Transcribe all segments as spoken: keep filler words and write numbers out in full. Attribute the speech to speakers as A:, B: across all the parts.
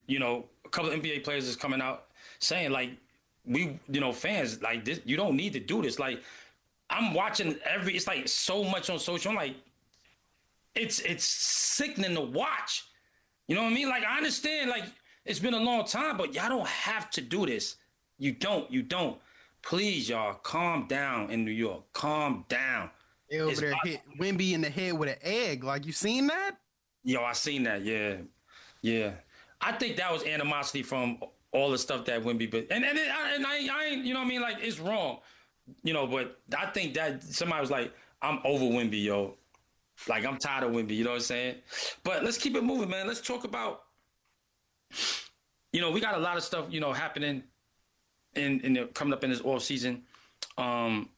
A: you know, a couple of N B A players is coming out saying like, we, you know, fans like this. You don't need to do this. Like, I'm watching every. It's like so much on social. I'm like, it's it's sickening to watch. You know what I mean? Like, I understand. Like, it's been a long time, but y'all don't have to do this. You don't. You don't. Please, y'all, calm down in New York. Calm down.
B: They over
A: It's
B: there hit Wimby in the head with an egg. Like you seen that?
A: yo. I seen that. Yeah, yeah. I think that was animosity from all the stuff that Wimby, but and and, it, I, and I, I ain't. You know what I mean? Like, it's wrong. You know, but I think that somebody was like, I'm over Wimby, yo. Like, I'm tired of Wimby. You know what I'm saying? But let's keep it moving, man. Let's talk about. You know, we got a lot of stuff. You know, happening in in the, coming up in this off season. Um,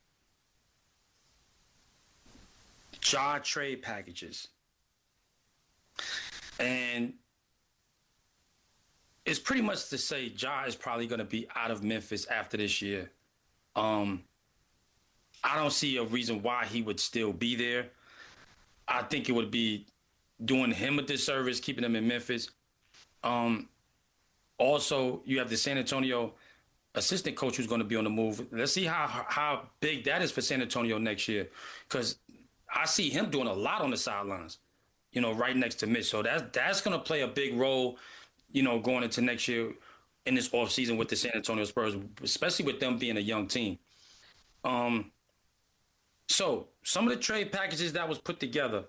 A: Ja trade packages, and it's pretty much to say Ja is probably going to be out of Memphis after this year. Um, I don't see a reason why he would still be there. I think it would be doing him a disservice keeping him in Memphis. Um, also, you have the San Antonio assistant coach who's going to be on the move. Let's see how how big that is for San Antonio next year, because I see him doing a lot on the sidelines. You know, right next to Mitch. So that's that's going to play a big role. You know, going into next year in this offseason with the San Antonio Spurs, especially with them being a young team. Um, so some of the trade packages that was put together.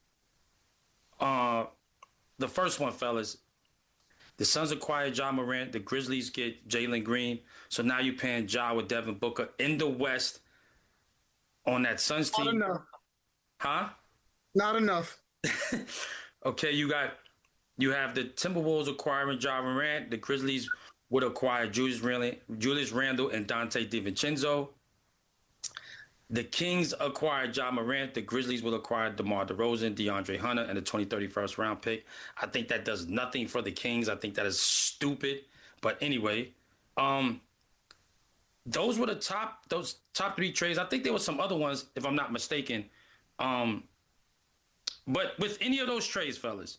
A: Uh, the first one, fellas, the Suns acquired Ja Morant. The Grizzlies get Jalen Green. So now you're paying Ja with Devin Booker in the West on that Suns
C: Not
A: team.
C: enough.
A: Huh?
C: Not enough.
A: Okay, you got you have the Timberwolves acquiring Ja Morant. The Grizzlies would acquire Julius Randle, Julius Randle and Dante DiVincenzo. The Kings acquired Ja Morant. The Grizzlies will acquire DeMar DeRozan, DeAndre Hunter, and the twenty thirty-first round pick. I think that does nothing for the Kings. I think that is stupid. But anyway, um, those were the top those top three trades. I think there were some other ones, if I'm not mistaken. Um, but with any of those trades, fellas,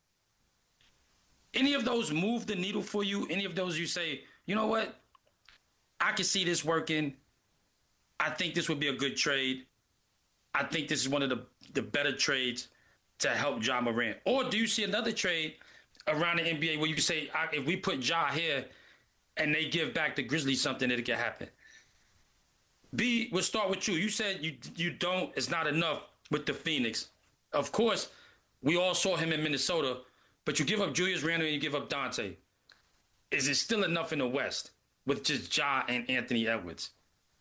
A: any of those move the needle for you? Any of those you say, you know what? I can see this working. I think this would be a good trade. I think this is one of the, the better trades to help Ja Morant. Or do you see another trade around the N B A where you say, if we put Ja here and they give back the Grizzlies something, it can happen? B, we'll start with you. You said you you don't, it's not enough with the Phoenix. Of course, we all saw him in Minnesota, but you give up Julius Randle and you give up Dante. Is it still enough in the West with just Ja and Anthony Edwards?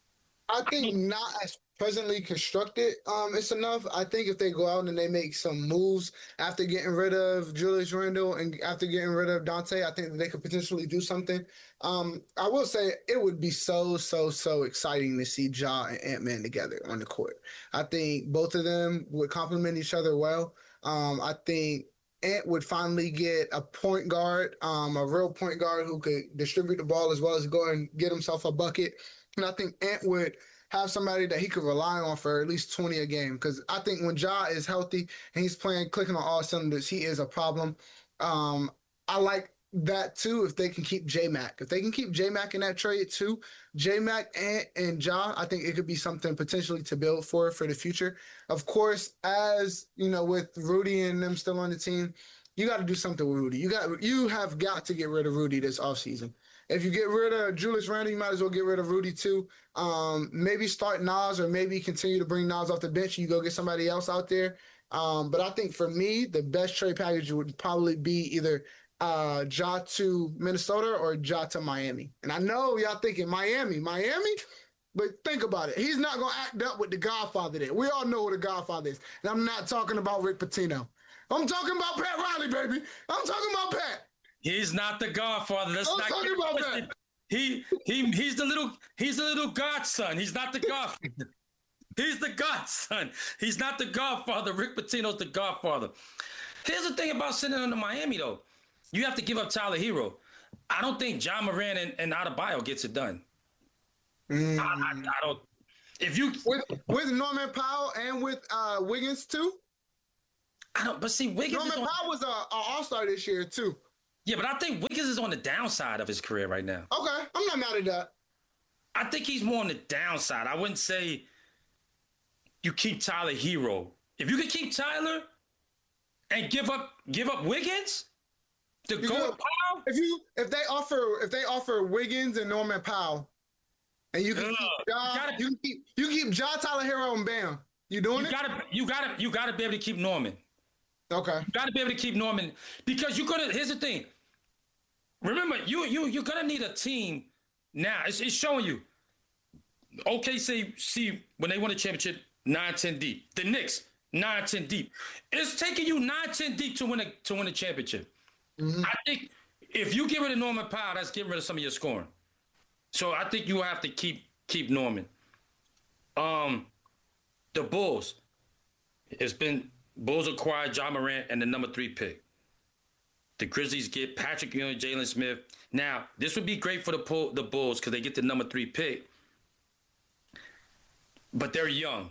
C: I think not as presently constructed. Um, it's enough. I think if they go out and they make some moves after getting rid of Julius Randle and after getting rid of Dante, I think that they could potentially do something. Um, I will say it would be so, so, so exciting to see Ja and Ant-Man together on the court. I think both of them would complement each other well. Um, I think Ant would finally get a point guard, um, a real point guard who could distribute the ball as well as go and get himself a bucket. And I think Ant would have somebody that he could rely on for at least twenty a game. Because I think when Ja is healthy and he's playing, clicking on all cylinders, he is a problem. Um, I like that too if they can keep J-Mac. If they can keep J-Mac in that trade too, J-Mac and, and Ja, I think it could be something potentially to build for for the future. Of course, as you know, with Rudy and them still on the team, you got to do something with Rudy. You got you have got to get rid of Rudy this offseason. If you get rid of Julius Randle, you might as well get rid of Rudy too. Um, maybe start Nas or maybe continue to bring Nas off the bench. You go get somebody else out there. Um, but I think for me, the best trade package would probably be either uh, Ja to Minnesota or Ja to Miami. And I know y'all thinking Miami, Miami, but think about it. He's not going to act up with the Godfather there. We all know who the Godfather is. And I'm not talking about Rick Pitino. I'm talking about Pat Riley, baby. I'm talking about Pat.
A: He's not the Godfather. Let's
C: I'm
A: not
C: talking
A: get
C: about
A: twisted.
C: that.
A: He he he's the little he's the little godson. He's not the Godfather. He's the godson. He's not the Godfather. Rick Pitino's the Godfather. Here's the thing about sending him to Miami, though. You have to give up Tyler Hero. I don't think Ja Morant and, and Adebayo gets it done.
C: Mm.
A: I, I, I don't. If you
C: with with Norman Powell and with uh, Wiggins too.
A: I don't. But see, Wiggins.
C: Norman
A: is on,
C: Powell was a, a All Star this year too.
A: Yeah, but I think Wiggins is on the downside of his career right now.
C: Okay, I'm not mad at that.
A: I think he's more on the downside. I wouldn't say you keep Tyler Hero. If you could keep Tyler and give up give up Wiggins to
C: You
A: go
C: know,
A: with Powell,
C: If you if they offer if they offer Wiggins and Norman Powell, and you can
A: Ugh.
C: keep Ja,
A: You gotta-
C: you can keep you can keep Ja, Tyler Hero, and Bam. You doing
A: you
C: it?
A: gotta you gotta you gotta be able to keep Norman.
C: Okay.
A: You gotta be able to keep Norman because you're gonna. Here's the thing. Remember, you you you're gonna need a team now. It's, it's showing you. O K C, see when they won a championship, nine ten deep. The Knicks, nine ten deep. It's taking you nine ten deep to win a to win a championship.
C: Mm-hmm.
A: I think if you get rid of Norman Powell, that's getting rid of some of your scoring. So I think you have to keep keep Norman. Um, the Bulls. It's been Bulls acquired John Morant and the number three pick. The Grizzlies get Patrick Ewing, Jalen Smith. Now, this would be great for the Bull, the Bulls because they get the number three pick. But they're young.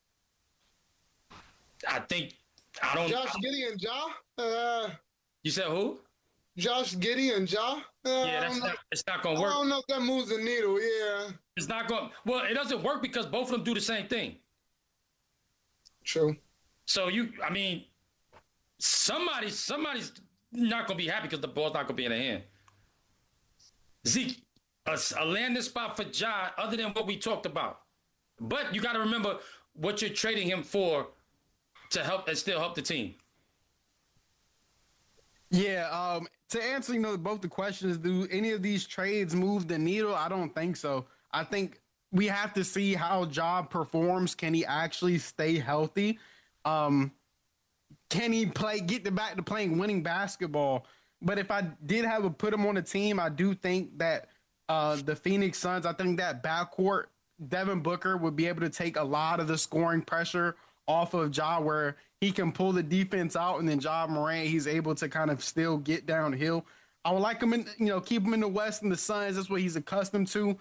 A: I think I don't.
C: Josh Giddey and Ja. Uh,
A: You said who?
C: Josh Giddey and Ja. Uh,
A: Yeah, that's
C: I don't
A: not. It's not
C: know-
A: gonna
C: I
A: work.
C: don't know if that moves the needle. Yeah.
A: It's not going. Well, it doesn't work because both of them do the same thing.
C: True.
A: So you, I mean, somebody, somebody's not gonna be happy because the ball's not gonna be in their hand. Zeke, a, a landing spot for Ja, other than what we talked about. But you got to remember what you're trading him for to help and still help the team.
B: Yeah, um, to answer, you know, both the questions, do any of these trades move the needle? I don't think so. I think we have to see how Ja performs. Can he actually stay healthy? Um, can he play, get the back to playing winning basketball? But if I did have to put him on a team, I do think that uh, the Phoenix Suns, I think that backcourt, Devin Booker would be able to take a lot of the scoring pressure off of Ja, where he can pull the defense out, and then Ja Morant, he's able to kind of still get downhill. I would like him in, you know, keep him in the West and the Suns. That's what he's accustomed to.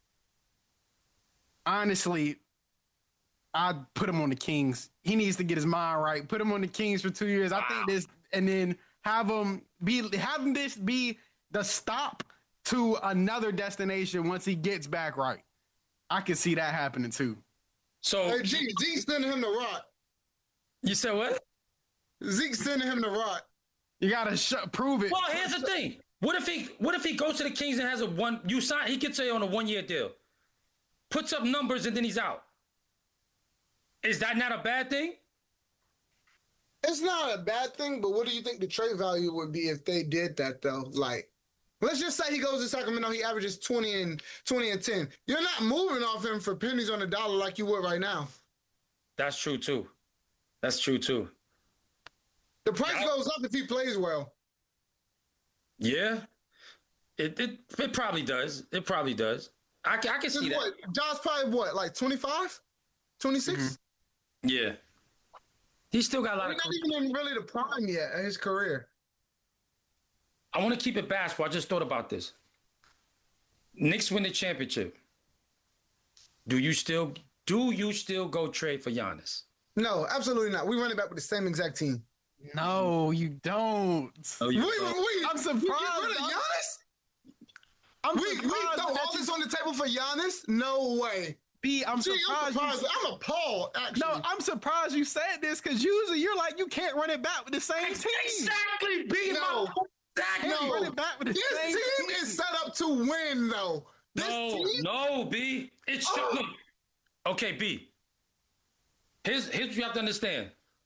B: Honestly, I'd put him on the Kings. He needs to get his mind right. Put him on the Kings for two years. I think this, and then have him be, have him this be the stop to another destination once he gets back right. I can see that happening too.
A: So
C: Hey, G, Zeke's sending him to rot.
A: you said what?
C: Zeke's sending him to rot.
B: You gotta sh- prove it.
A: Well, here's the thing. What if he what if he goes to the Kings and has a one you sign he gets on a one year deal, puts up numbers and then he's out. Is that not a bad thing?
C: It's not a bad thing, but what do you think the trade value would be if they did that though? Like, let's just say he goes to Sacramento, he averages twenty and twenty and ten. You're not moving off him for pennies on the dollar like you would right now.
A: That's true too. That's true too.
C: The price
A: Yeah.
C: goes up if he plays well.
A: Yeah. It it it probably does. It probably does. I can I can see
C: Just
A: that.
C: what? Josh probably what, like twenty-five? twenty-six?
A: Yeah. He's still got a lot
C: He's
A: of
C: not even in really the prime yet in his career.
A: I want to keep it basketball. I just thought about this. Knicks win the championship. Do you still do you still go trade for Giannis?
C: No, absolutely not. We run it back with the same exact team.
B: No, you don't.
A: Oh,
C: We,
A: you
C: we,
A: don't?
C: we,
B: I'm
C: we
B: surprised.
C: get rid of
B: I'm-
C: Giannis?
B: I'm
C: We, we
B: surprised
C: throw
B: that
C: all
B: you-
C: this on the table for Giannis? No way.
B: B, I'm
C: Gee, I'm
B: surprised. you-
C: surprised. I'm appalled, actually.
B: No, I'm surprised you said this because usually you're like you can't run it back with the same team.
A: Exactly, B.
C: No.
A: Exactly.
B: Can't run it back with the
C: This
B: same
C: team is set up to win, though. This
A: No,
C: team,
A: no, B. It's
C: Oh.
A: look. Okay, B. Here's here's what you have to understand.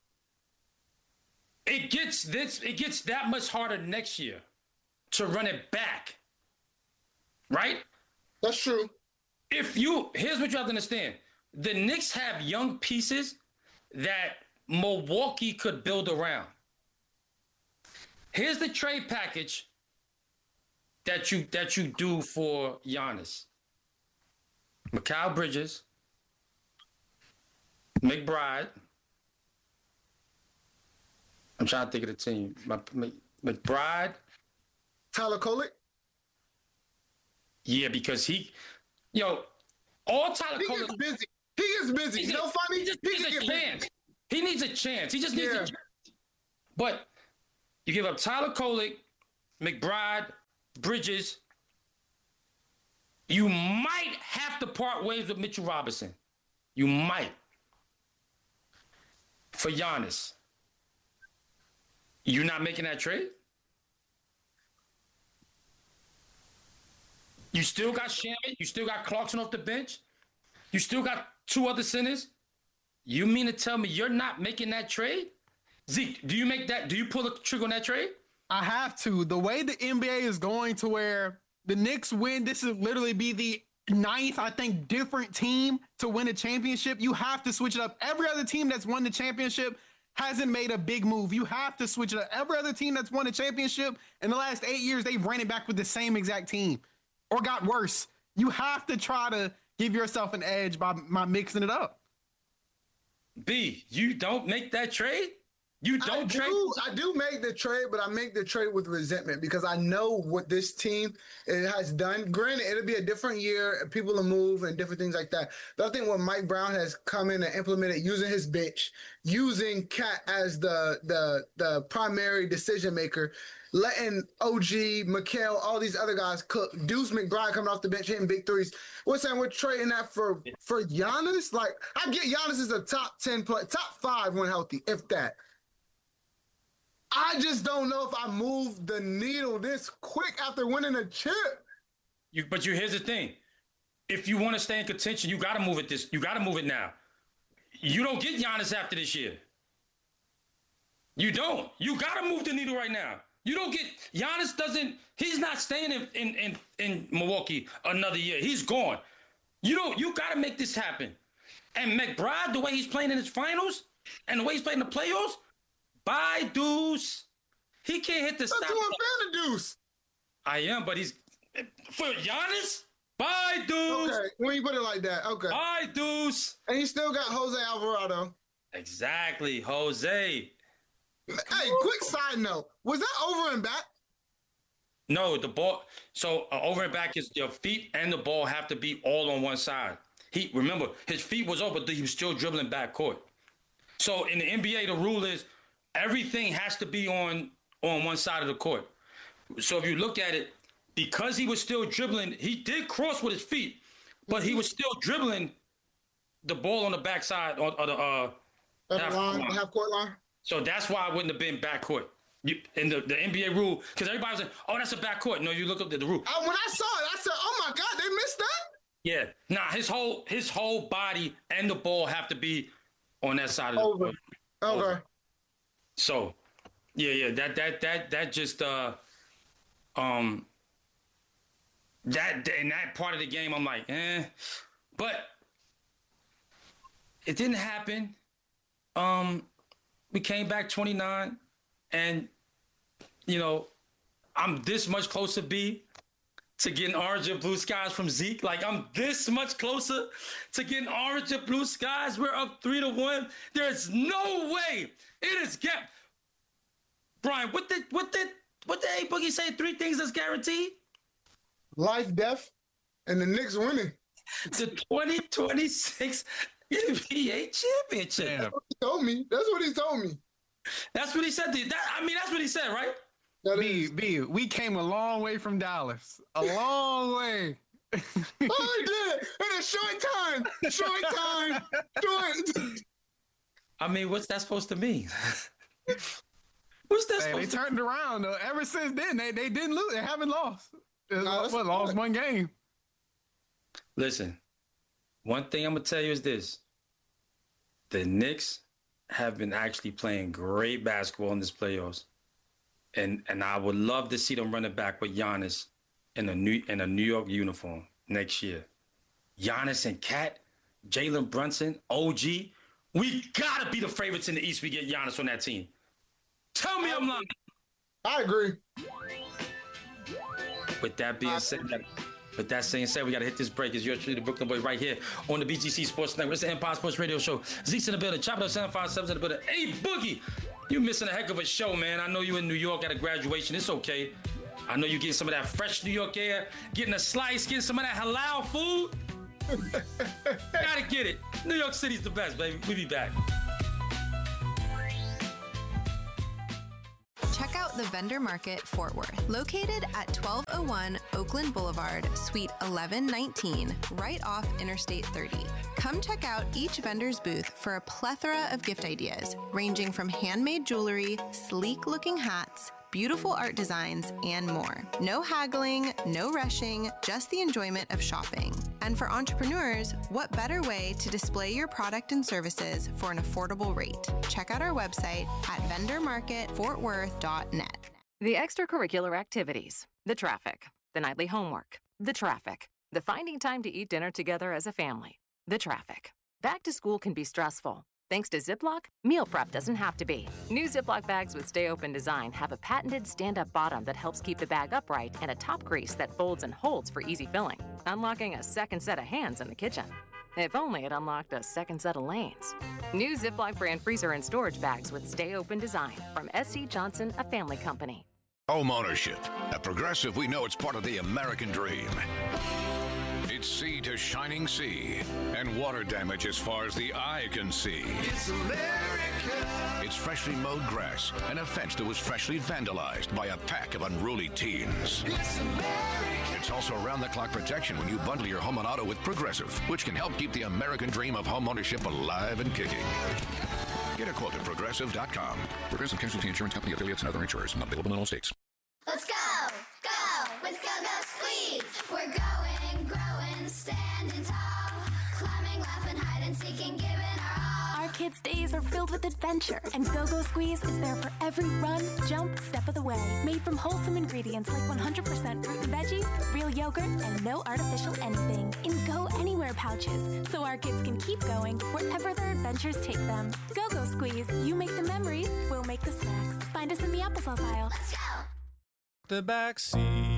A: It gets this. It gets that much harder next year to run it back. Right?
C: that's true.
A: If you here's what you have to understand. The Knicks have young pieces that Milwaukee could build around. Here's the trade package that you that you do for Giannis. Mikal Bridges, McBride. I'm trying to think of the team. My, Mc- McBride.
C: Tyler Kolek,
A: Yeah, because he, yo, all Tyler
C: he
A: Cole.
C: gets busy. He gets busy.
A: He's
C: You
A: a-
C: know, funny?
A: He just
C: He
A: needs
C: can
A: a
C: get busy.
A: chance. He needs a chance. He just needs
C: Yeah.
A: a chance. But you give up Tyler Kolek, McBride, Bridges, you might have to part ways with Mitchell Robinson. You might. For Giannis. You not making that trade? You still got Shamet. You still got Clarkson off the bench. You still got two other centers. You mean to tell me you're not making that trade? Zeke, do you make that? Do you pull the trigger on that trade?
B: I have to. The way the N B A is going to where the Knicks win, this will literally be the ninth, I think, different team to win a championship. You have to switch it up. Every other team that's won the championship hasn't made a big move. You have to switch it up. Every other team that's won a championship in the last eight years, they've ran it back with the same exact team or got worse. You have to try to give yourself an edge by, by mixing it up.
A: B, you don't make that trade? You don't
C: I
A: trade?
C: do, I do make the trade, but I make the trade with resentment because I know what this team it has done. Granted, it'll be a different year, people will move and different things like that. But I think what Mike Brown has come in and implemented using his bench, using Cat as the the the primary decision maker, letting O G, Mikal, all these other guys cook. Deuce McBride coming off the bench hitting big threes. We're saying we're trading that for for Giannis. Like I get Giannis is a top ten play, top five when healthy, if that. I just don't know if I move the needle this quick after winning a chip.
A: You, but you here's the thing: if you want to stay in contention, you got to move it. This you got to move it now. You don't get Giannis after this year. You don't. You got to move the needle right now. You don't get Giannis. Doesn't he's not staying in in in, in Milwaukee another year. He's gone. You don't. You got to make this happen. And McBride, the way he's playing in his finals and the way he's playing in the playoffs. Bye, Deuce. He can't hit the
C: That's
A: stop.
C: who I'm fan of Deuce.
A: I am, but he's for Giannis. Bye, Deuce.
C: Okay, when you put it like that, okay.
A: Bye, Deuce.
C: And he still got Jose Alvarado.
A: Exactly, Jose.
C: Hey, quick side note: was that over and back?
A: No, the ball. So uh, over and back is your feet and the ball have to be all on one side. He remember his feet was over, but he was still dribbling back court. So in the N B A, the rule is. Everything has to be on, on one side of the court. So if you look at it, because he was still dribbling, he did cross with his feet, but he was still dribbling the ball on the backside or, or the uh,
C: half, line, half court line.
A: So that's why it wouldn't have been backcourt. You, in the, the N B A rule, because everybody was like, oh, that's a backcourt. No, you look up at the rule.
C: I, when I saw it, I said, oh my God, they missed that?
A: Yeah. Nah, his whole his whole body and the ball have to be on that side of the
C: Over.
A: court.
C: Okay.
A: Over. So, yeah, yeah, that that that that just uh, um, that in that part of the game, I'm like, eh, but it didn't happen. Um, we came back twenty-nine, and you know, I'm this much closer, B, to getting orange and blue skies from Zeke. Like I'm this much closer to getting orange and blue skies. We're up three to one. There's no way. It is get Brian. What did what did what did A Boogie say? Three things that's guaranteed.
C: Life, death, and the Knicks winning.
A: The twenty twenty-six N B A championship.
B: Damn.
C: That's what he told me. That's what he told me.
A: That's what he said. That, I mean, that's what he said, right?
C: That
B: B,
C: is.
B: B, we came a long way from Dallas. A long way.
C: Oh, he did it in a short time. Short time. Short.
A: I mean, what's that supposed to mean? What's that
B: Hey, they
A: supposed to
B: turned around though. Ever since then, they, they didn't lose. They haven't lost. They
C: No, that's
B: what, lost
C: good.
B: one game.
A: Listen, one thing I'm gonna tell you is this: the Knicks have been actually playing great basketball in this playoffs, and and I would love to see them running back with Giannis in a new in a New York uniform next year. Giannis and Cat, Jalen Brunson, O G. We gotta be the favorites in the East. We get Giannis on that team. Tell me I'm lying.
C: I agree.
A: With that being said, with that being said, we got to hit this break. It's your truly the Brooklyn Boy right here on the B G C Sports Network. It's the Empire Sports Radio Show. Zeke's in the building. Chop it up seven five seven in the building. Hey, Boogie, you missing a heck of a show, man. I know you in New York at a graduation. It's okay. I know you getting some of that fresh New York air, getting a slice, getting some of that halal food. Gotta get it. New York City's the best, baby. We be back.
D: Check out out the Vendor Market Fort Worth, located at twelve oh one Oakland Boulevard, Suite eleven nineteen, right off Interstate thirty. Come check out each vendor's booth for a plethora of gift ideas, ranging from handmade jewelry, sleek-looking hats, beautiful art designs, and more. No haggling, no rushing, just the enjoyment of shopping. And for entrepreneurs, what better way to display your product and services for an affordable rate? Check out our website at vendor market fort worth dot net.
E: The extracurricular activities, the traffic, the nightly homework, the traffic, the finding time to eat dinner together as a family, the traffic. Back to school can be stressful. Thanks to Ziploc, meal prep doesn't have to be. New Ziploc bags with Stay Open design have a patented stand-up bottom that helps keep the bag upright and a top grease that folds and holds for easy filling, unlocking a second set of hands in the kitchen. If only it unlocked a second set of lanes. New Ziploc brand freezer and storage bags with Stay Open design from S C. Johnson, a family company.
F: Home ownership. At Progressive, we know it's part of the American dream. It's sea to shining sea, and water damage as far as the eye can see. It's America. It's freshly mowed grass and a fence that was freshly vandalized by a pack of unruly teens. It's America. It's also around-the-clock protection when you bundle your home and auto with Progressive, which can help keep the American dream of home ownership alive and kicking. Get a quote at progressive dot com. Progressive Casualty Insurance Company, affiliates, and other insurers. Not available in all states.
G: Let's go, go with Go Go Squeeze. We're going, growing, standing tall, climbing, laughing, hide and seeking, giving our all.
H: Our kids' days are filled with adventure, and Go Go Squeeze is there for every run, jump, step of the way. Made from wholesome ingredients like one hundred percent fruit and veggies, real yogurt, and no artificial anything. In Go Anywhere pouches, so our kids can keep going wherever their adventures take them. Go Go Squeeze. You make the memories, we'll make the snacks. Find us in the applesauce aisle.
G: Let's go.
I: The backseat.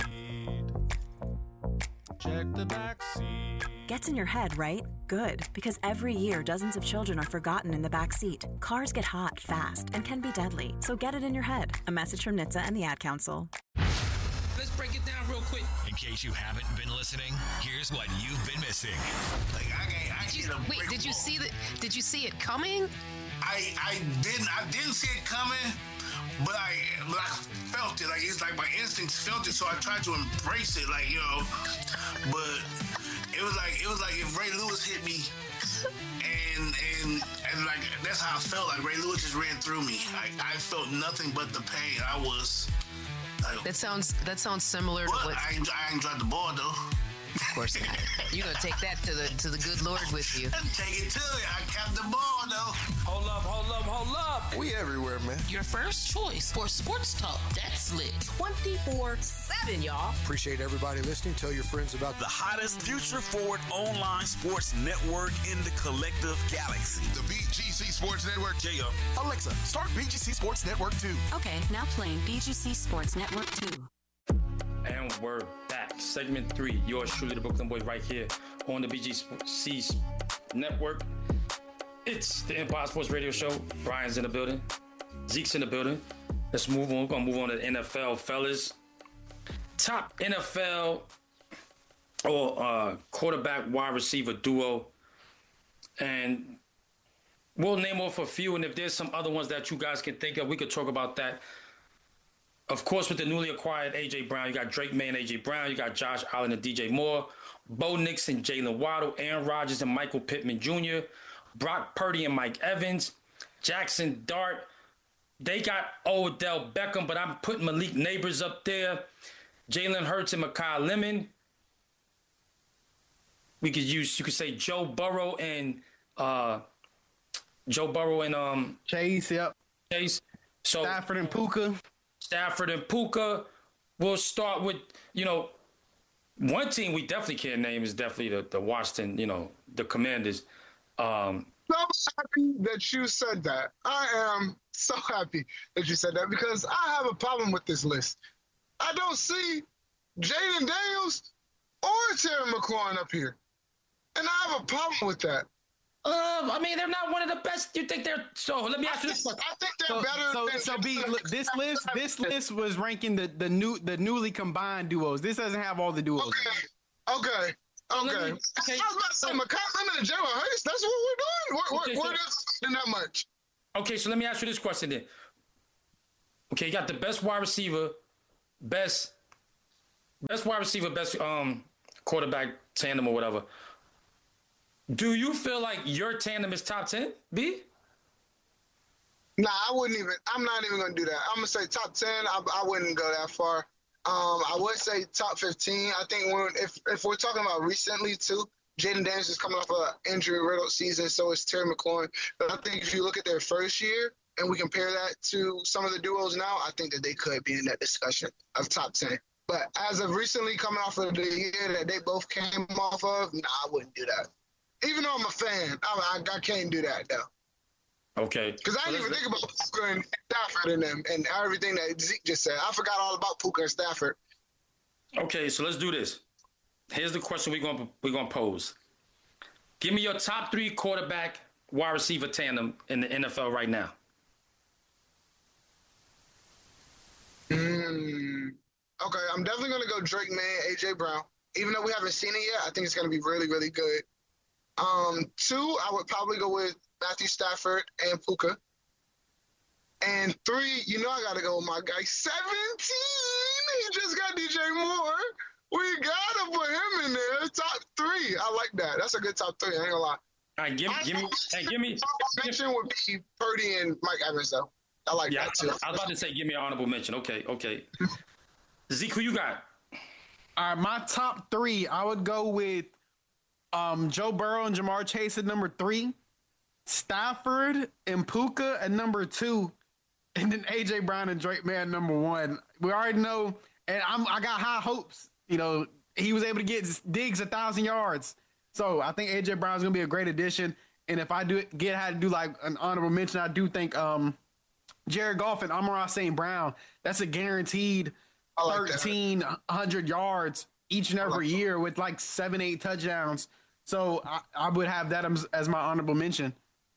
I: Check the backseat.
J: Gets in your head, right? Good, because every year dozens of children are forgotten in the back seat. Cars get hot fast and can be deadly, so get it in your head. A message from N H T S A and the Ad Council.
K: Let's break it down real quick. In case you haven't been listening, here's what you've been missing.
L: Like I can't, I
M: did you, wait, did you see that? Did you see it coming?
L: I I didn't I didn't see it coming, but I but I felt it. Like it's like my instincts felt it, so I tried to embrace it. Like you know, but it was like it was like if Ray Lewis hit me, and and and like that's how I felt. Like Ray Lewis just ran through me. I I felt nothing but the pain. I was. Like,
M: that sounds that sounds similar
L: but
M: to what.
L: I ain't, I ain't dropped the ball though.
M: Of course not. You're gonna take that to the to the good Lord with you.
L: Take it to you. I kept the ball though.
K: Hold up, hold up, hold up.
L: We everywhere, man.
N: Your first choice for sports talk. That's lit. twenty-four seven, y'all.
O: Appreciate everybody listening. Tell your friends about
P: the hottest future forward online sports network in the collective galaxy.
Q: The B G C Sports Network.
P: Yeah.
Q: Alexa, start B G C Sports Network two.
R: Okay, now playing B G C Sports Network two.
A: And we're back. Segment three. Yours truly, the Brooklyn Boys, right here on the B G C Network. It's the Empire Sports Radio Show. Brian's in the building. Zeke's in the building. Let's move on. We're going to move on to the N F L, fellas. Top N F L or uh, quarterback wide receiver duo. And we'll name off a few. And if there's some other ones that you guys can think of, we could talk about that. Of course, with the newly acquired A J. Brown, you got Drake May and A J. Brown. You got Josh Allen and D J Moore. Bo Nix and Jalen Waddle. Aaron Rodgers and Michael Pittman Junior Brock Purdy and Mike Evans. Jackson Dart. They got Odell Beckham, but I'm putting Malik Neighbors up there. Jalen Hurts and Mekhi Lemon. We could use, you could say Joe Burrow and uh, Joe Burrow and um
B: Chase, yep.
A: Chase. So
B: Stafford and Puka.
A: Stafford and Puka. We'll start with, you know, one team we definitely can't name is definitely the, the Washington, you know, the Commanders. Um,
C: so happy that you said that. I am so happy that you said that because I have a problem with this list. I don't see Jaden Daniels or Terry McLaurin up here. And I have a problem with that.
A: Uh, I mean, they're not one of the best. You think they're so? Let me ask you this question.
C: I think they're
B: so,
C: better.
B: So,
C: than
B: so B, look, this list, this list was ranking the the new the newly combined duos. This doesn't have all the duos.
C: Okay, okay, okay.
A: Me, okay.
C: I was about to say Mekhi Lemon and Jalen Hurts. That's what we're doing. We're,
A: okay,
C: we're,
A: so,
C: we're just that much.
A: Okay, so let me ask you this question then. Okay, you got the best wide receiver, best, best wide receiver, best um quarterback tandem or whatever. Do you feel like your tandem is top ten, B?
C: Nah, I wouldn't even. I'm not even gonna do that. I'm gonna say top ten. I, I wouldn't go that far. Um, I would say top fifteen. I think when if if we're talking about recently too, Jaden Daniels is coming off an injury riddled season. So is Terry McLaurin. But I think if you look at their first year and we compare that to some of the duos now, I think that they could be in that discussion of top ten. But as of recently coming off of the year that they both came off of, nah, I wouldn't do that. Even though I'm a fan, I, I, I can't do that though.
A: Okay.
C: Because I didn't even think about Puka and Stafford and them and everything that Zeke just said. I forgot all about Puka and Stafford.
A: Okay, so let's do this. Here's the question we're gonna we're gonna pose. Give me your top three quarterback wide receiver tandem in the N F L right now.
C: Mm, okay, I'm definitely gonna go Drake May, A J Brown. Even though we haven't seen it yet, I think it's gonna be really, really good. Um, two, I would probably go with Matthew Stafford and Puka. And three, you know I gotta go with my guy, seventeen. He just got D J Moore. We gotta put him in there. Top three. I like that. That's a good top three. I ain't gonna lie.
A: All right, give me, give me, hey, give me.
C: Mention would be Purdy and Mike Evans, though. I like
A: yeah,
C: that too.
A: I was about to say, give me an honorable mention. Okay, okay. Zeke, who you got?
B: All right, my top three, I would go with um, Joe Burrow and Jamar Chase at number three, Stafford and Puka at number two, and then A J Brown and Drake May at number one. We already know, and I'm I got high hopes. You know, he was able to get Diggs a thousand yards, so I think A J Brown's gonna be a great addition. And if I do get had to do like an honorable mention, I do think um, Jared Goff and Amon-Ra Saint Brown. That's a guaranteed like thirteen hundred yards each and every like year that. With like seven, eight touchdowns. So I, I would have that as, as my honorable mention.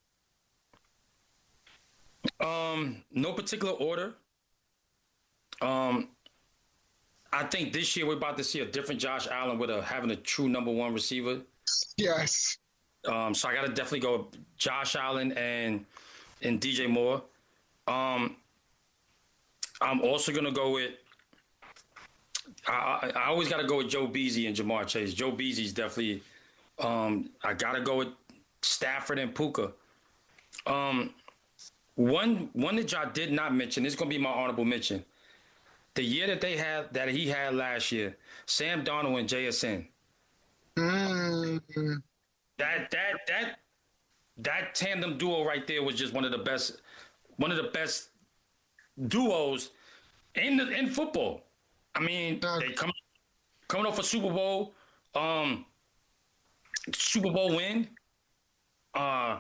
A: Um, no particular order. Um, I think this year we're about to see a different Josh Allen with a having a true number one receiver.
C: Yes.
A: Um, so I got to definitely go with Josh Allen and and D J Moore. Um, I'm also gonna go with. I, I, I always got to go with Joe Beasley and Jamar Chase. Joe Beasley's definitely. Um, I got to go with Stafford and Puka. Um, one one that y'all did not mention. This is gonna be my honorable mention. The year that they had that he had last year, Sam Darnold and J S N.
C: Mm-hmm.
A: That that that that tandem duo right there was just one of the best, one of the best duos in the, in football. I mean, they come coming off a Super Bowl, um, Super Bowl win. Uh,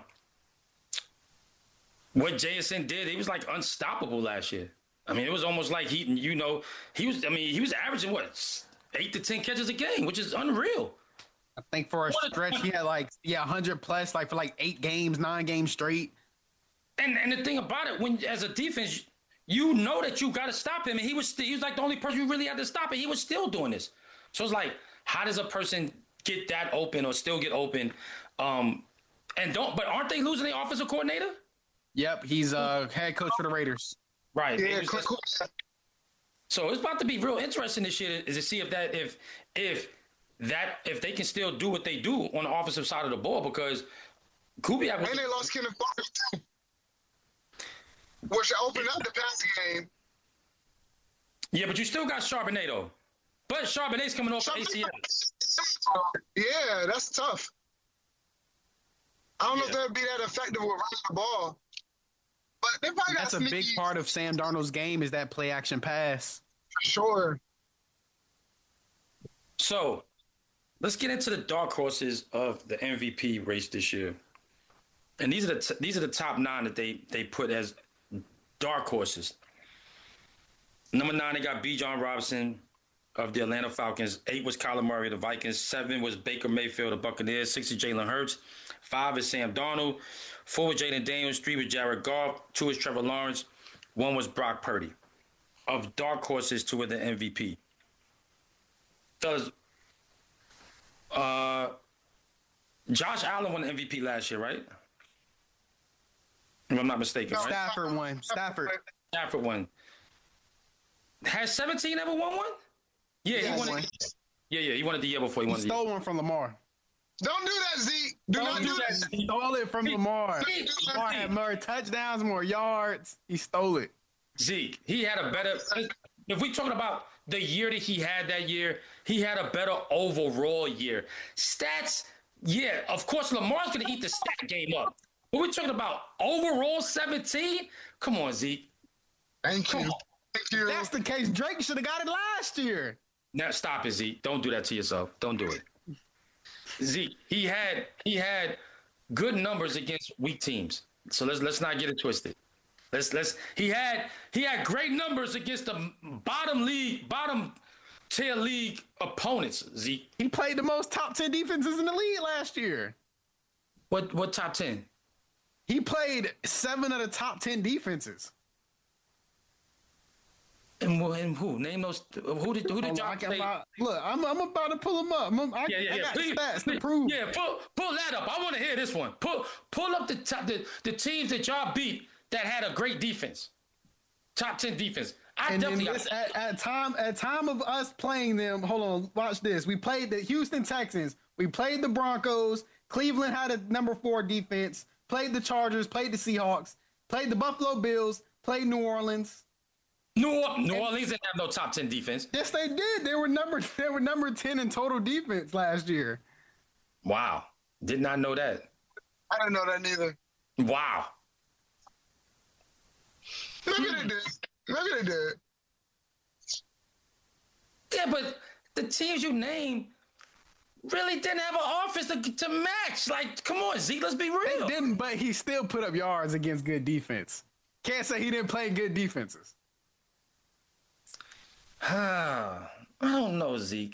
A: what J S N did, he was like unstoppable last year. I mean, it was almost like he, you know, he was. I mean, he was averaging what eight to ten catches a game, which is unreal.
B: I think for a stretch, he had like yeah, one hundred plus, like for like eight games, nine games straight.
A: And and the thing about it, when as a defense, you know that you got to stop him, and he was still, he was like the only person you really had to stop, and he was still doing this. So it's like, how does a person get that open or still get open? Um, and don't, but aren't they losing their offensive coordinator?
B: Yep, he's uh head coach for the Raiders.
A: Right.
C: Yeah,
A: just,
C: cool.
A: So it's about to be real interesting this year is to see if that if if that if they can still do what they do on the offensive side of the ball, because Kubiak was
C: and they lost Kenneth Walker too, which opened up the passing game.
A: Yeah, but you still got Charbonnet though. But Charbonnet's coming off of A C L.
C: Yeah, that's tough. I don't know
A: Yeah.
C: if they'd be that effective with running the ball. But they probably got
B: That's a
C: sneaky,
B: big part of Sam Darnold's game is that play action pass.
C: Sure.
A: So let's get into the dark horses of the M V P race this year. And these are the t- these are the top nine that they they put as dark horses. Number nine, they got Bijan Robinson of the Atlanta Falcons. Eight was Kyler Murray of the Vikings. Seven was Baker Mayfield of the Buccaneers. Six is Jalen Hurts. Five is Sam Darnold. Four was Jaden Daniels. Three was Jared Goff. Two is Trevor Lawrence. One was Brock Purdy. Of dark horses to win the M V P. Does uh, Josh Allen won the M V P last year, right? If I'm not mistaken, right?
B: Stafford won. Stafford.
A: Stafford won. Has seventeen ever won one? Yeah,
C: Yeah,
A: he won
C: one.
A: it. Yeah, yeah, he won it the year before. He
B: He
A: won it. the
B: stole
A: year-
B: one from Lamar.
C: Don't do that, Zeke. Do
B: Don't
C: not
B: do
C: do
B: that.
C: that.
B: He stole it from Lamar.
A: Zeke,
B: Lamar had more touchdowns, more yards. He stole it.
A: Zeke, he had a better. If we talking about the year that he had that year, he had a better overall year. Stats, yeah, of course, Lamar's going to eat the stat game up. But we're talking about overall seventeen? Come on, Zeke.
C: Thank
A: Come
C: you.
A: on.
C: Thank you.
B: If that's the case, Drake should have got it last year.
A: Now stop it, Zeke. Don't do that to yourself. Don't do it. Zeke, he had he had good numbers against weak teams. So let's let's not get it twisted. Let's let's he had he had great numbers against the bottom league, bottom tier league opponents, Zeke.
B: He played the most top ten defenses in the league last year.
A: What what top ten?
B: He played seven of the top ten defenses.
A: And, wh- and who? Name those. Who did who did
B: Hold on,
A: y'all
B: I can-
A: play?
B: I- Look, I'm, I'm about to pull them up. I'm, I,
A: Yeah, yeah,
B: I
A: yeah.
B: got
A: Please,
B: stats to
A: please,
B: prove.
A: Yeah, pull pull that up. I want to hear this one. Pull pull up the top the, the teams that y'all beat that had a great defense. Top ten defense. I
B: And then
A: definitely
B: this,
A: got
B: at, at time at time of us playing them, hold on, watch this. We played the Houston Texans. We played the Broncos. Cleveland had a number four defense. Played the Chargers. Played the Seahawks. Played the Buffalo Bills. Played New Orleans.
A: New, New Orleans didn't have no top ten defense.
B: Yes, they did. They were number they were number ten in total defense last year.
A: Wow. Did not know that.
C: I didn't know that neither.
A: Wow.
C: Maybe they did. Maybe they did.
A: Yeah, but the teams you named really didn't have an offense to, to match. Like, come on, Zeke, let's be real.
B: They didn't, but he still put up yards against good defense. Can't say he didn't play good defenses.
A: I don't know, Zeke.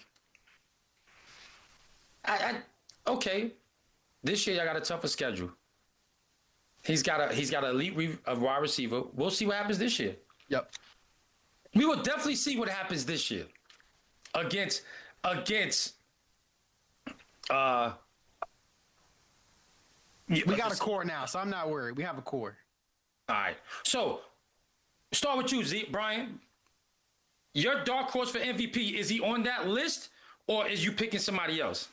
A: I, I okay. This year, I got a tougher schedule. He's got a he's got an elite re, a wide receiver. We'll see what happens this year.
B: Yep.
A: We will definitely see what happens this year against against. Uh,
B: we got a core now, so I'm not worried. We have a core.
A: All right. So, start with you, Zeke, Brian. Your dark horse for M V P, is he on that list or is you picking somebody else?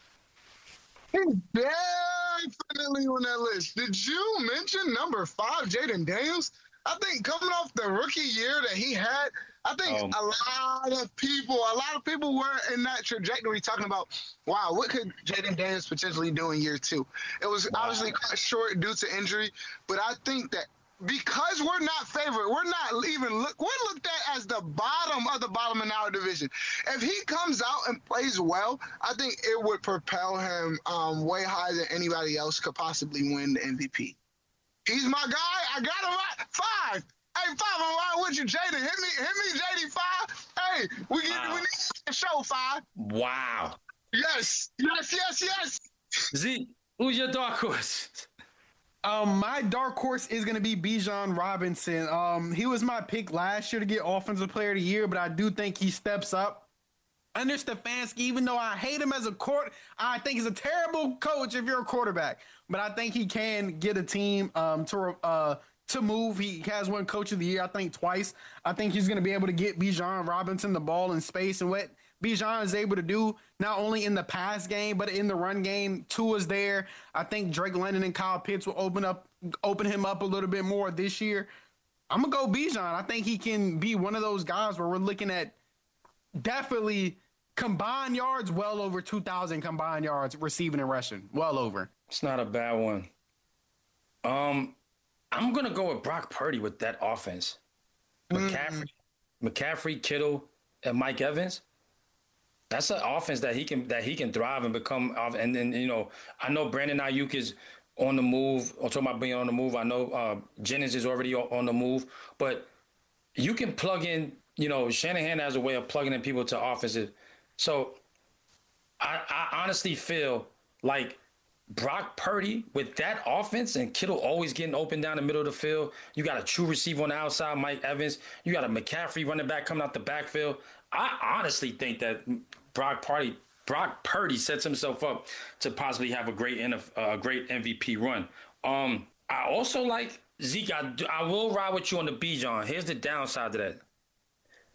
C: He's definitely on that list. Did you mention number five, Jaden Daniels? I think coming off the rookie year that he had, I think
A: Um,
C: a lot of people, a lot of people were in that trajectory talking about, wow, what could Jaden Daniels potentially do in year two? It was obviously cut short due to injury, but I think that because we're not favored, we're not even look, we're looked at as the bottom of the bottom in our division. If he comes out and plays well, I think it would propel him um, way higher than anybody else could possibly win the M V P. He's my guy. I got him right. Five. Hey, five. I'm right with you, Jaden. Hit me, hit me, J D. Five. Hey, we get
A: Wow.
C: we need a show. Five.
A: Wow.
C: Yes, yes, yes, yes.
A: Zeke, who's your dark horse?
B: Um, my dark horse is going to be Bijan Robinson. Um, he was my pick last year to get Offensive Player of the Year, but I do think he steps up. Under Stefanski, even though I hate him as a court, I think he's a terrible coach if you're a quarterback. But I think he can get a team um, to uh, to move. He has won Coach of the Year, I think, twice. I think he's going to be able to get Bijan Robinson the ball in space, and what Bijan is able to do, not only in the pass game, but in the run game. Tua's there. I think Drake London and Kyle Pitts will open up, open him up a little bit more this year. I'm going to go Bijan. I think he can be one of those guys where we're looking at definitely combined yards, well over two thousand combined yards receiving and rushing. Well over.
A: It's not a bad one. Um, I'm going to go with Brock Purdy with that offense. McCaffrey, McCaffrey, Kittle, and Mike Evans. That's an offense that he can that he can thrive and become. And then, you know, I know Brandon Ayuk is on the move. I'm talking about being on the move. I know uh, Jennings is already on the move. But you can plug in, you know, Shanahan has a way of plugging in people to offensive. So I, I honestly feel like Brock Purdy with that offense and Kittle always getting open down the middle of the field. You got a true receiver on the outside, Mike Evans. You got a McCaffrey running back coming out the backfield. I honestly think that Brock Purdy, Brock Purdy sets himself up to possibly have a great a great M V P run. Um, I also like Zeke. I, I will ride with you on the Bijan. Here's the downside to that.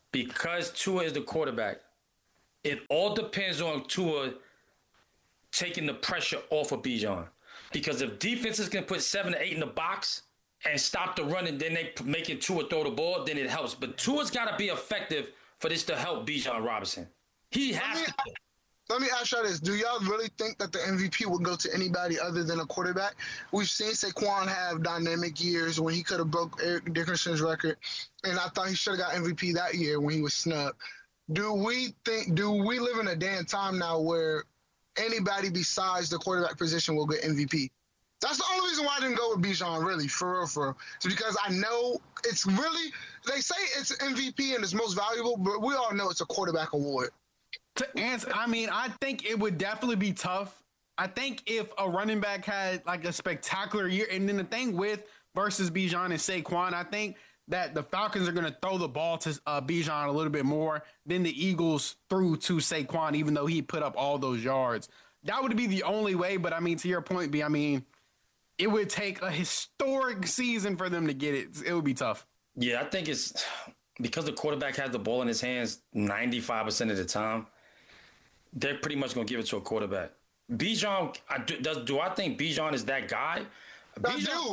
A: because Tua is the quarterback, it all depends on Tua taking the pressure off of Bijan. Because if defenses can put seven to eight in the box and stop the run and then they make it Tua throw the ball, then it helps. But Tua's got to be effective for this to help Bijan Robinson. He has
C: let me,
A: to.
C: Let me ask y'all this. Do y'all really think that the M V P would go to anybody other than a quarterback? We've seen Saquon have dynamic years when he could have broke Eric Dickerson's record, and I thought he should have got M V P that year when he was snubbed. Do we think? Do we live in a day and time now where anybody besides the quarterback position will get M V P? That's the only reason why I didn't go with Bijan, really, for real, for real. It's because I know it's really, they say it's M V P and it's most valuable, but we all know it's a quarterback award.
B: To answer, I mean, I think it would definitely be tough. I think if a running back had like a spectacular year, and then the thing with versus Bijan and Saquon, I think that the Falcons are going to throw the ball to uh, Bijan a little bit more than the Eagles threw to Saquon, even though he put up all those yards. That would be the only way, but I mean, to your point, B, I mean, it would take a historic season for them to get it. It would be tough.
A: Yeah, I think it's because the quarterback has the ball in his hands ninety-five percent of the time, they're pretty much going to give it to a quarterback. Bijan, I, do, does, do I think Bijan is that guy? Bijan,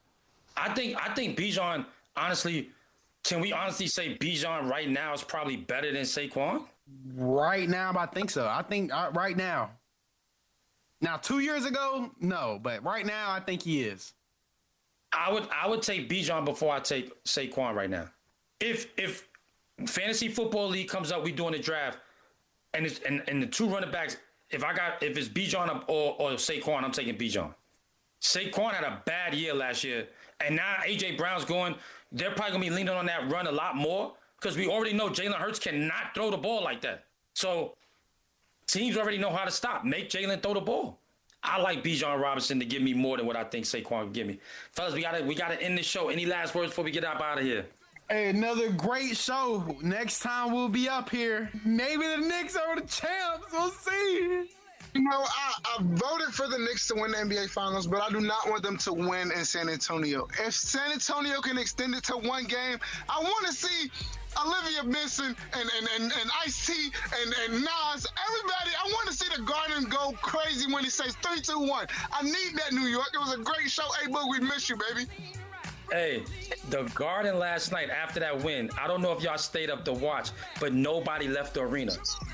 A: I think I think Bijan, honestly, can we honestly say Bijan right now is probably better than Saquon?
B: Right now, I think so. I think uh, right now. Now, two years ago, no, but right now, I think he is.
A: I would I would take Bijan before I take Saquon right now. If if Fantasy Football League comes up, we doing a draft, and it's and, and the two running backs, if I got if it's Bijan or, or Saquon, I'm taking Bijan. Saquon had a bad year last year, and now A J Brown's going. They're probably gonna be leaning on that run a lot more because we already know Jalen Hurts cannot throw the ball like that. So teams already know how to stop. Make Jalen throw the ball. I like Bijan Robinson to give me more than what I think Saquon can give me. Fellas, we gotta we gotta end the show. Any last words before we get up out of here?
B: Hey, another great show. Next time we'll be up here. Maybe the Knicks are the champs. We'll see.
C: You know, I, I voted for the Knicks to win the N B A Finals, but I do not want them to win in San Antonio. If San Antonio can extend it to one game, I want to see Olivia Benson and, and, and, and Ice-T and, and Nas, everybody. I want to see the Garden go crazy when he says three, two, one. I need that, New York. It was a great show. Hey, Boog, we miss you, baby.
A: Hey, the Garden last night after that win, I don't know if y'all stayed up to watch, but nobody left the arena.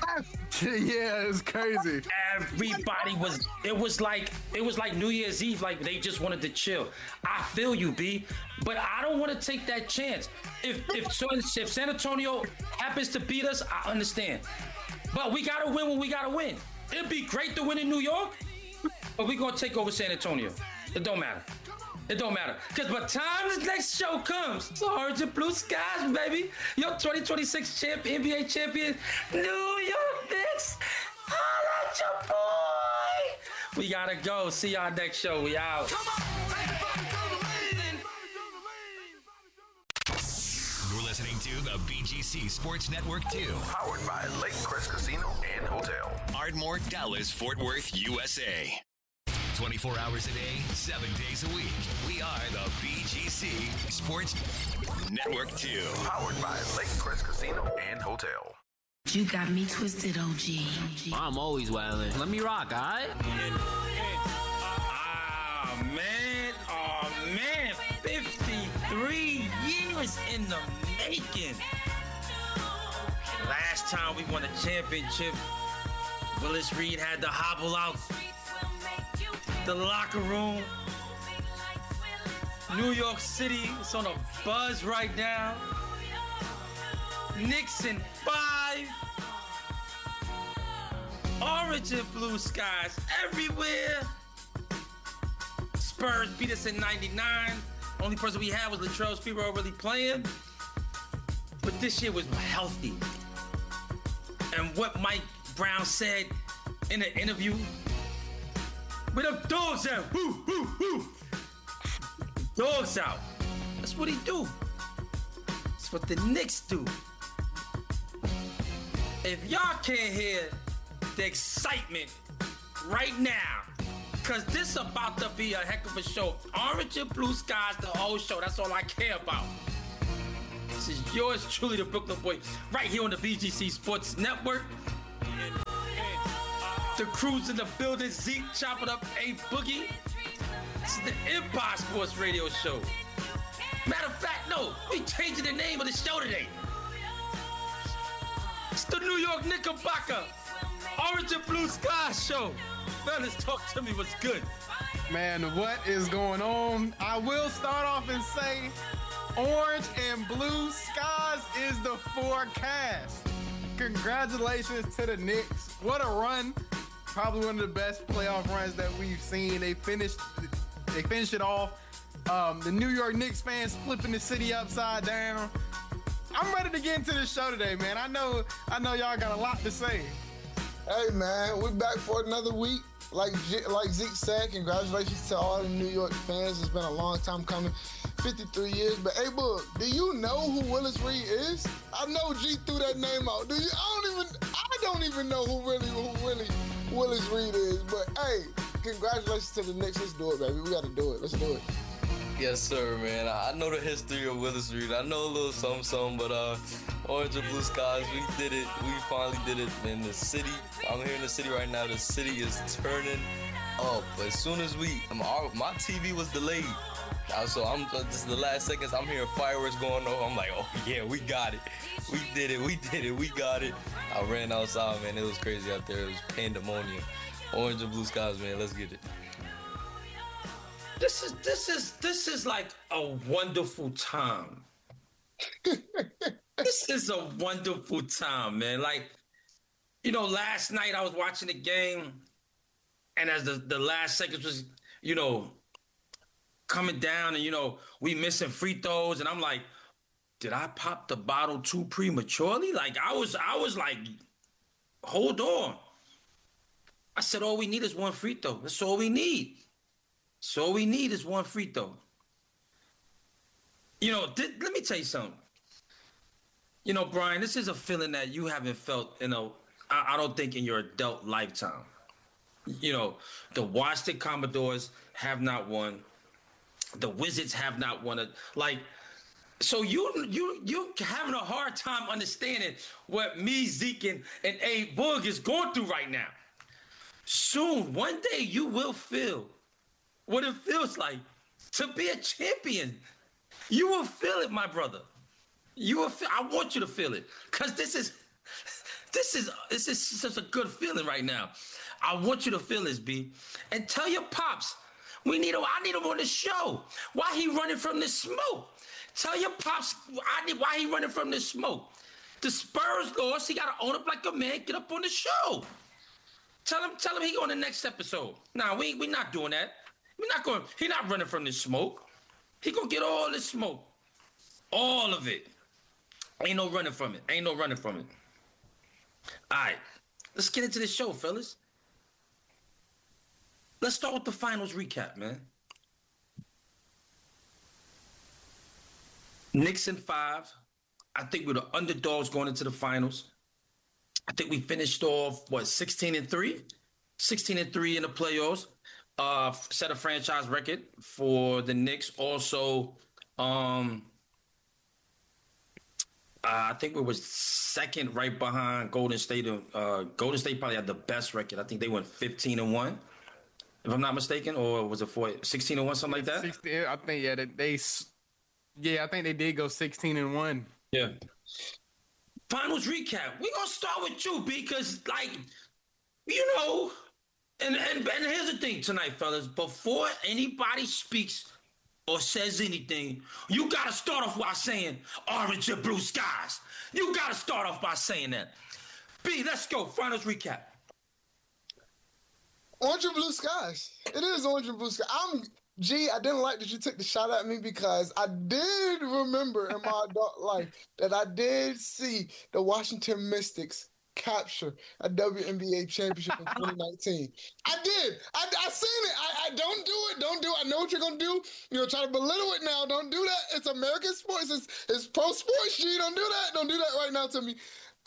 B: Yeah, it was crazy.
A: Everybody was, it was like, it was like New Year's Eve, like they just wanted to chill. I feel you, B, but I don't want to take that chance. If if, if San Antonio happens to beat us, I understand. But we got to win when we got to win. It'd be great to win in New York, but we're going to take over San Antonio. It don't matter. It don't matter. Because by the time this next show comes, it's Orange and Blue Skies, baby. Your twenty twenty-six champ, N B A champion, New York Knicks. Holla at your boy. We got to go. See y'all next show. We out.
K: You're listening to the B G C Sports Network two.
Q: Powered by Lake Crest Casino and Hotel.
K: Ardmore, Dallas, Fort Worth, U S A. twenty-four hours a day, seven days a week. We are the B G C Sports Network two.
Q: Powered by Lake Crest Casino and Hotel.
N: You got me twisted, O G.
S: I'm always wildin'. Let me rock, all right?
A: Oh, man. Oh, man. fifty-three years in the making. Last time we won a championship, Willis Reed had to hobble out the locker room. New York City is on a buzz right now. Knicks in five. Orange and blue skies everywhere. Spurs beat us in ninety-nine. Only person we had was Latrell Sprewell really playing. But this year was healthy. And what Mike Brown said in an interview, with them dogs out. Woo, woo, woo. Dogs out. That's what he do. That's what the Knicks do. If y'all can't hear the excitement right now, because this about to be a heck of a show. Orange and blue skies, the whole show. That's all I care about. This is yours truly, the Brooklyn Boy, right here on the B G C Sports Network. The crew's in the building. Zeke, chop it up, A Boogie. This is the Empire Sports Radio Show. Matter of fact, no, we changing the name of the show today. It's the New York Knickerbocker Orange and Blue Sky Show. Fellas, talk to me. What's good?
B: Man, what is going on? I will start off and say orange and blue skies is the forecast. Congratulations to the Knicks. What a run. Probably one of the best playoff runs that we've seen. They finished they finished it off. Um, the New York Knicks fans flipping the city upside down. I'm ready to get into the show today, man. I know I know y'all got a lot to say.
C: Hey, man, we're back for another week. Like like Zeke said, congratulations to all the New York fans. It's been a long time coming, fifty-three years. But hey, Boog, do you know who Willis Reed is? I know G threw that name out. Do you? I don't even. I don't even know who really who really Willis Reed is. But hey, congratulations to the Knicks. Let's do it, baby. We got to do it. Let's do it.
T: Yes, sir, man. I know the history of Willis Reed. I know a little something, something, but uh, Orange and Blue Skies, we did it. We finally did it in the city. I'm here in the city right now. The city is turning up. As soon as we, our, my T V was delayed. Uh, so I'm uh, this is the last seconds. I'm hearing fireworks going off. I'm like, oh yeah, we got it. We did it. We did it. We got it. I ran outside, man. It was crazy out there. It was pandemonium. Orange and Blue Skies, man. Let's get it.
A: This is this is this is like a wonderful time. This is a wonderful time, man. Like, you know, last night I was watching the game, and as the, the last seconds was, you know, coming down, and you know, we missing free throws, and I'm like, did I pop the bottle too prematurely? Like I was I was like, hold on. I said all we need is one free throw. That's all we need. So all we need is one free throw. You know, th- let me tell you something. You know, Brian, this is a feeling that you haven't felt, you know, I, I don't think in your adult lifetime. You know, the Washington Commodores have not won. The Wizards have not won. A, like, so you you you having a hard time understanding what me, Zeke, and, and A Boog is going through right now. Soon, one day, you will feel what it feels like to be a champion. You will feel it, my brother. You will feel, I want you to feel it. Cause this is this is this is such a good feeling right now. I want you to feel this, B. And tell your pops, we need him, I need him on the show. Why he running from the smoke? Tell your pops I need why he running from the smoke. The Spurs lost, he gotta own up like a man, get up on the show. Tell him, tell him he on the next episode. Nah, we we not doing that. We're not going, he not running from this smoke. He gonna get all this smoke. All of it. Ain't no running from it. Ain't no running from it. All right, let's get into this show, fellas. Let's start with the finals recap, man. Knicks in five. I think we're the underdogs going into the finals. I think we finished off, what, sixteen and three? sixteen and three in the playoffs. Uh, set a franchise record for the Knicks. Also, um, uh, I think we were second, right behind Golden State. Uh, Golden State probably had the best record. I think they went fifteen and one, if I'm not mistaken, or was it for sixteen and one, something like that?
B: sixteen, I think yeah, they, they yeah, I think they did go sixteen and one.
A: Yeah. Finals recap. We're gonna start with you because, like, you know. And, and and here's the thing tonight, fellas. Before anybody speaks or says anything, you got to start off by saying orange and blue skies. You got to start off by saying that. B, let's go. Finals recap.
C: Orange and blue skies. It is orange and blue skies. I'm G, I didn't like that you took the shot at me because I did remember in my adult life that I did see the Washington Mystics capture a W N B A championship in twenty nineteen. I did. I, I seen it. I, I don't do it. Don't do it. I know what you're going to do. You're going to try to belittle it now. Don't do that. It's American sports. It's, it's pro sports. G, don't do that. Don't do that right now to me.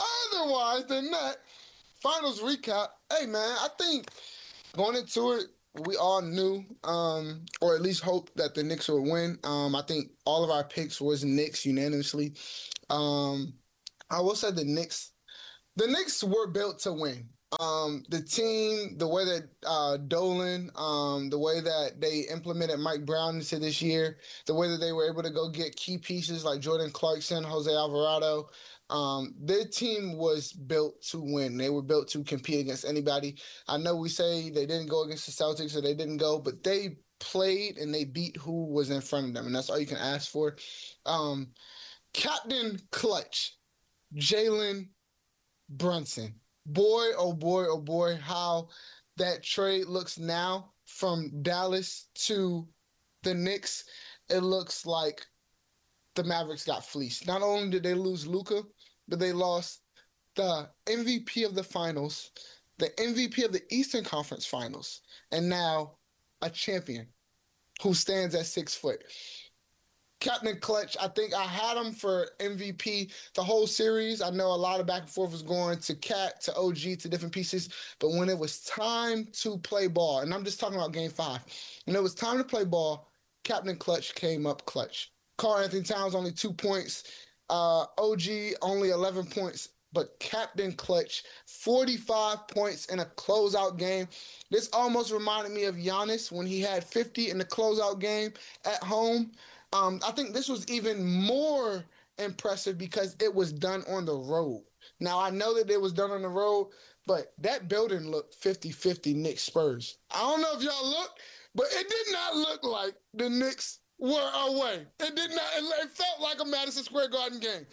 C: Otherwise than that, finals recap. Hey, man, I think going into it, we all knew, um, or at least hoped that the Knicks would win. Um, I think all of our picks was Knicks unanimously. Um, I will say the Knicks, the Knicks were built to win. Um, the team, the way that uh, Dolan, um, the way that they implemented Mike Brown into this year, the way that they were able to go get key pieces like Jordan Clarkson, Jose Alvarado, um, their team was built to win. They were built to compete against anybody. I know we say they didn't go against the Celtics or they didn't go, but they played and they beat who was in front of them, and that's all you can ask for. Um, Captain Clutch, Jalen Brunson. Boy, oh boy, oh boy, how that trade looks now from Dallas to the Knicks. It looks like the Mavericks got fleeced. Not only did they lose Luka, but they lost the M V P of the finals, the M V P of the Eastern Conference Finals, and now a champion who stands at six foot. Captain Clutch, I think I had him for M V P the whole series. I know a lot of back and forth was going to Cat, to O G, to different pieces. But when it was time to play ball, and I'm just talking about game five, when it was time to play ball, Captain Clutch came up clutch. Karl Anthony Towns only two points. Uh, O G only eleven points. But Captain Clutch, forty-five points in a closeout game. This almost reminded me of Giannis when he had fifty in the closeout game at home. Um, I think this was even more impressive because it was done on the road. Now, I know that it was done on the road, but that building looked fifty-fifty Knicks Spurs. I don't know if y'all looked, but it did not look like the Knicks were away. It did not. It felt like a Madison Square Garden game.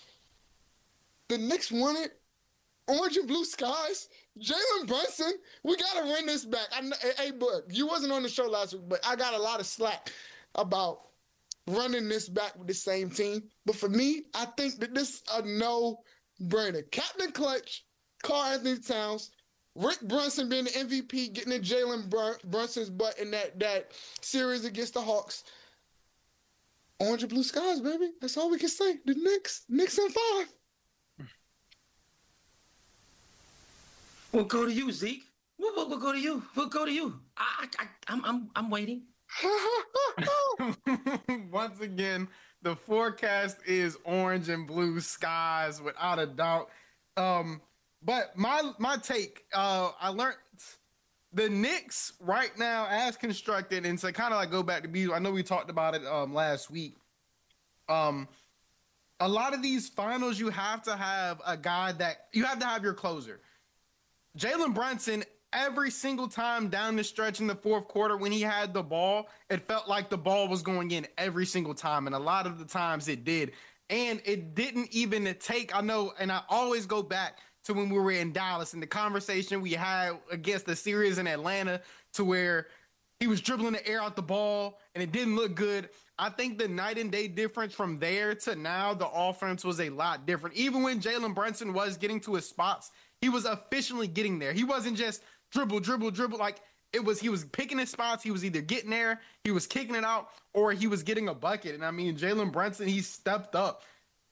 C: The Knicks won it. Orange and blue skies. Jalen Brunson, we got to run this back. I know, hey, Bud, you wasn't on the show last week, but I got a lot of slack about running this back with the same team. But for me, I think that this is a no-brainer. Captain Clutch, Karl Anthony Towns, Rick Brunson being the M V P, getting in Jalen Brun- Brunson's butt in that, that series against the Hawks. Orange and blue skies, baby. That's all we can say. The Knicks, Knicks in five.
A: We'll go to you, Zeke. We'll, we'll, we'll go to you. We'll go to you. I, I, I'm, I'm, I'm waiting.
B: Once again, the forecast is orange and blue skies without a doubt. Um, but my my take, uh, I learned the Knicks right now as constructed, and to kind of like go back to B, I know we talked about it um, last week. Um, a lot of these finals, you have to have a guy that you have to have your closer. Jalen Brunson, every single time down the stretch in the fourth quarter when he had the ball, it felt like the ball was going in every single time. And a lot of the times it did. And it didn't even take, I know, and I always go back to when we were in Dallas and the conversation we had against the series in Atlanta to where he was dribbling the air out the ball and it didn't look good. I think the night and day difference from there to now, the offense was a lot different. Even when Jalen Brunson was getting to his spots, he was efficiently getting there. He wasn't just dribble, dribble, dribble. Like it was, he was picking his spots. He was either getting there, he was kicking it out, or he was getting a bucket. And I mean, Jalen Brunson, he stepped up.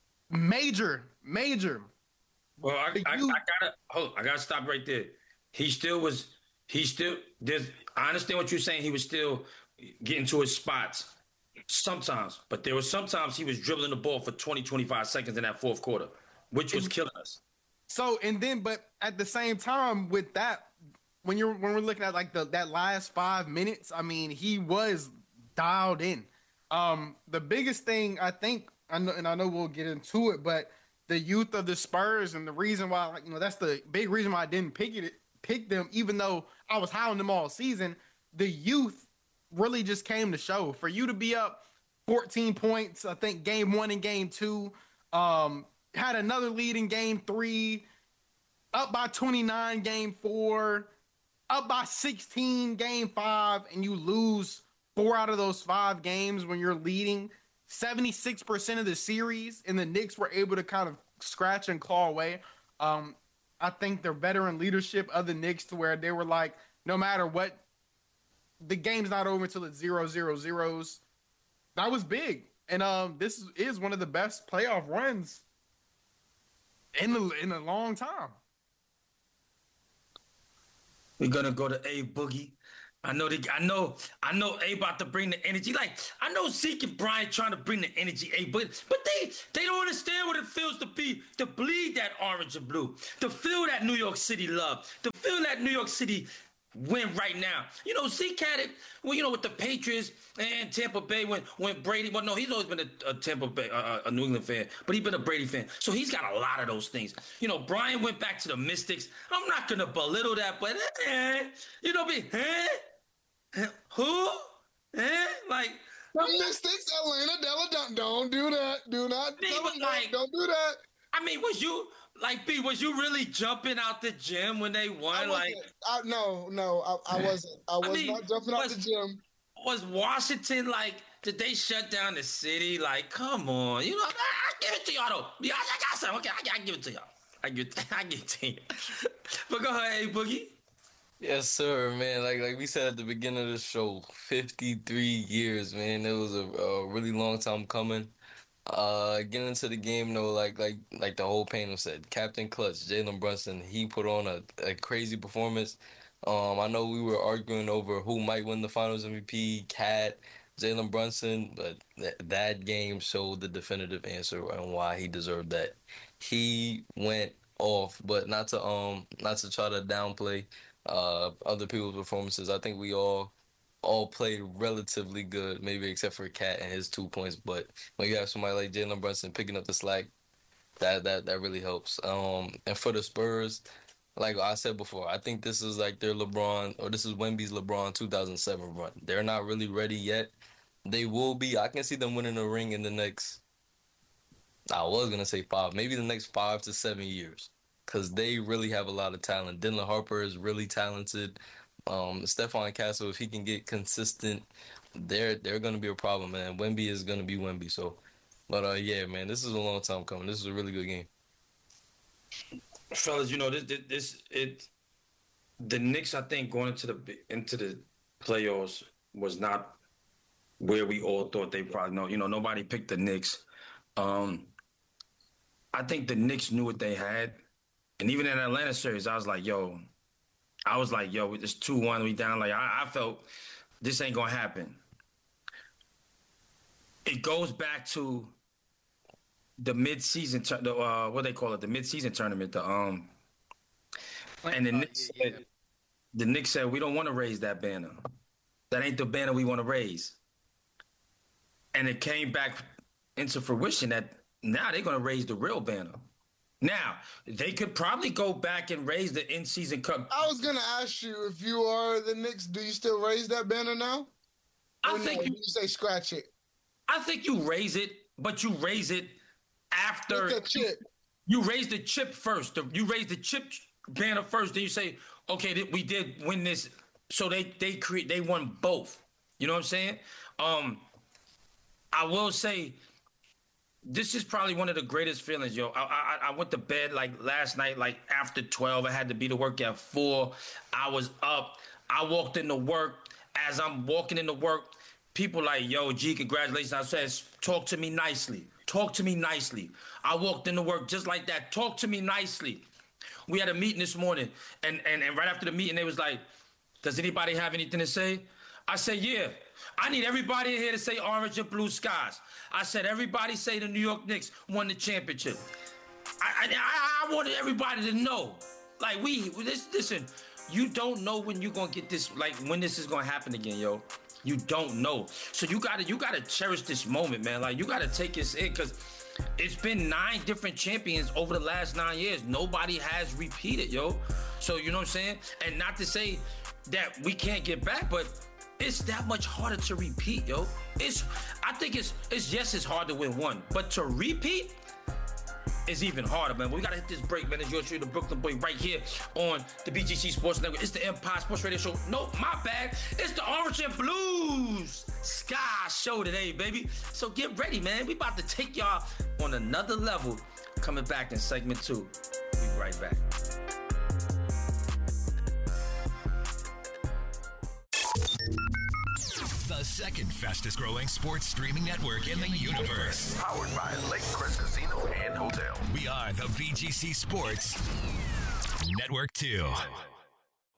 B: Major, major.
A: Well, I, I, I gotta hold. I gotta stop right there. He still was. He still. There's. I understand what you're saying. He was still getting to his spots sometimes, but there was sometimes he was dribbling the ball for twenty, twenty-five seconds in that fourth quarter, which was killing us.
B: So, and then, but at the same time with that, when you're, when we're looking at like the, that last five minutes, I mean, he was dialed in. Um, the biggest thing I think, I know, and I know we'll get into it, but the youth of the Spurs and the reason why, like, you know, that's the big reason why I didn't pick it, pick them, even though I was high on them all season. The youth really just came to show. For you to be up fourteen points, I think game one and game two, um, had another lead in game three, up by twenty-nine game four, up by sixteen game five, and you lose four out of those five games when you're leading seventy-six percent of the series, and the Knicks were able to kind of scratch and claw away. Um, I think their veteran leadership of the Knicks to where they were like, no matter what, the game's not over until it's zero, zero, zeros. That was big. And um, this is one of the best playoff runs in the in a long time.
A: We're gonna go to A Boogie. I know the, I know, I know. A about to bring the energy. Like I know Zeke and Brian trying to bring the energy. A, but but they they don't understand what it feels to be to bleed that orange and blue, to feel that New York City love, to feel that New York City win right now. You know, Zeke had it. Well, you know, with the Patriots and Tampa Bay when when Brady. Well, no, he's always been a, a Tampa Bay, uh, a New England fan, but he's been a Brady fan. So he's got a lot of those things. You know, Brian went back to the Mystics. I'm not gonna belittle that, but eh, you know me, eh? Who? Eh? Like
C: the Mystics, Atlanta, Della, don't, don't do that. Do not.
A: B,
C: Don't,
A: like,
C: don't do that.
A: I mean, was you like B? Was you really jumping out the gym when they won? Like,
C: I, no, no, I, I wasn't. I was
A: I mean,
C: not jumping
A: was,
C: out the gym.
A: Was Washington like? Did they shut down the city? Like, come on, you know, I, I give it to y'all though. Yeah, I, I got some. Okay, I, I give it to y'all. I give, I give it to you. But go ahead, A Boogie.
T: Yes, sir, man. Like like we said at the beginning of the show, fifty-three years, man. It was a, a really long time coming. Uh, getting into the game, though, like like like the whole panel said, Captain Clutch, Jalen Brunson, he put on a, a crazy performance. Um, I know we were arguing over who might win the Finals M V P, Cat, Jalen Brunson, but th- that game showed the definitive answer on why he deserved that. He went off, but not to um not to try to downplay uh other people's performances. I think we all all played relatively good, maybe except for Cat and his two points. But when you have somebody like Jalen Brunson picking up the slack, that that that really helps. Um and for the Spurs, like I said before, I think this is like their LeBron, or this is Wemby's LeBron two thousand seven run. They're not really ready yet. They will be. I can see them winning a ring in the next, I was gonna say five, maybe the next five to seven years. Because they really have a lot of talent. Dylan Harper is really talented. Um, Stephon Castle, if he can get consistent, they're they're going to be a problem, man. Wemby is going to be Wemby. So, but uh, yeah, man, this is a long time coming. This is a really good game.
A: Fellas, you know this this, this it. The Knicks, I think, going into the into the playoffs was not where we all thought they probably know. You know, nobody picked the Knicks. Um, I think the Knicks knew what they had. And even in the Atlanta series, I was like, yo, I was like, yo, it's two one, we down. Like, I, I felt this ain't going to happen. It goes back to the mid-season, the, uh, what they call it, the mid-season tournament. The um, And the Knicks said, the Knicks said, we don't want to raise that banner. That ain't the banner we want to raise. And it came back into fruition that now they're going to raise the real banner. Now, they could probably go back and raise the in-season cup.
C: I was going to ask you, if you are the Knicks, do you still raise that banner now?
A: I
C: or
A: think
C: no,
A: you,
C: you say scratch it.
A: I think you raise it, but you raise it after.
C: With the chip.
A: You raise the chip first. You raise the chip banner first. Then you say, okay, we did win this. So they they create they won both. You know what I'm saying? Um, I will say, this is probably one of the greatest feelings, yo. I, I I went to bed like last night, like after twelve. I had to be to work at four. I was up. I walked into work. As I'm walking into work, people like, yo, G, congratulations. I said, talk to me nicely. Talk to me nicely. I walked into work just like that. Talk to me nicely. We had a meeting this morning, and, and, and right after the meeting, they was like, does anybody have anything to say? I said, yeah. I need everybody in here to say orange and blue skies. I said, everybody say the New York Knicks won the championship. I I, I wanted everybody to know. Like, we, listen, you don't know when you're going to get this, like, when this is going to happen again, yo. You don't know. So you got to you got to cherish this moment, man. Like, you got to take this in, because it's been nine different champions over the last nine years. Nobody has repeated, yo. So, you know what I'm saying? And not to say that we can't get back, but it's that much harder to repeat, yo. It's, I think it's, it's yes, it's hard to win one, but to repeat is even harder, man. We gotta hit this break, man. It's your truth, the Brooklyn Boy, right here on the B G C Sports Network. It's the Empire Sports Radio Show. No, my bad. It's the Orange and Blues Sky Show today, baby. So get ready, man. We about to take y'all on another level. Coming back in segment two. We'll be right back.
K: The second fastest growing sports streaming network in the universe.
Q: Powered by Lake Crest Casino and Hotel.
K: We are the B G C Sports Network two.